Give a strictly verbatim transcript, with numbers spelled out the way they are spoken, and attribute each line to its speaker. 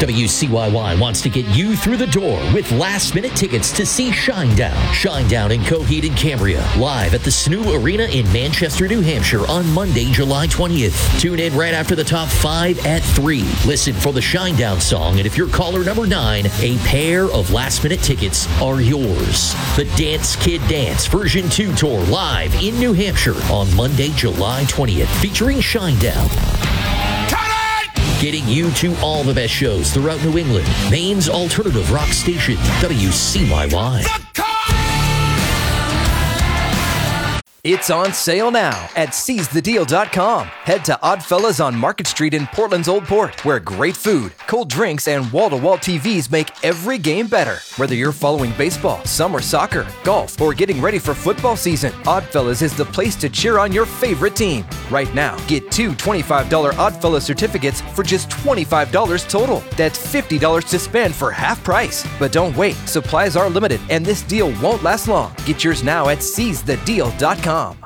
Speaker 1: W C Y Y wants to get you through the door with last-minute tickets to see Shinedown. Shinedown in Coheed and Cambria, live at the S N U Arena in Manchester, New Hampshire on Monday, July twentieth. Tune in right after the top five at three. Listen for the Shinedown song, and if you're caller number nine, a pair of last-minute tickets are yours. The Dance Kid Dance Version two Tour live in New Hampshire on Monday, July twentieth, featuring Shinedown. Getting you to all the best shows throughout New England. Maine's alternative rock station, W C Y Y.
Speaker 2: It's on sale now at seize the deal dot com. Head to Oddfellas on Market Street in Portland's Old Port, where great food, cold drinks, and wall-to-wall T Vs make every game better. Whether you're following baseball, summer soccer, golf, or getting ready for football season, Oddfellas is the place to cheer on your favorite team. Right now, get two twenty-five dollars Oddfellas certificates for just twenty-five dollars total. That's fifty dollars to spend for half price. But don't wait, supplies are limited, and this deal won't last long. Get yours now at seize the deal dot com.